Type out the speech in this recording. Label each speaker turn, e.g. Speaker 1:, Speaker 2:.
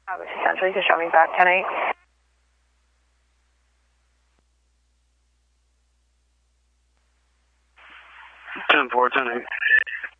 Speaker 1: Essentially, you can show me back 10-8.
Speaker 2: 10-4, 10-8.